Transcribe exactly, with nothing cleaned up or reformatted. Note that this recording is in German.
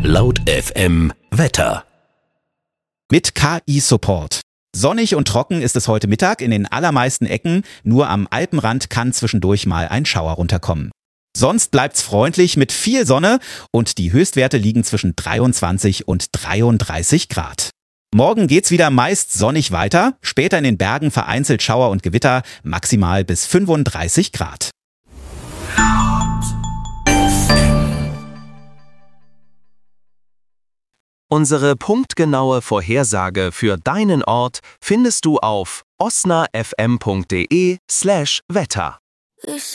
Laut F M Wetter. Mit K I-Support. Sonnig und trocken ist es heute Mittag in den allermeisten Ecken, nur am Alpenrand kann zwischendurch mal ein Schauer runterkommen. Sonst bleibt's freundlich mit viel Sonne und die Höchstwerte liegen zwischen dreiundzwanzig und dreiunddreißig Grad. Morgen geht's wieder meist sonnig weiter, später in den Bergen vereinzelt Schauer und Gewitter, maximal bis fünfunddreißig Grad. Unsere punktgenaue Vorhersage für deinen Ort findest du auf osnafm punkt de slash Wetter.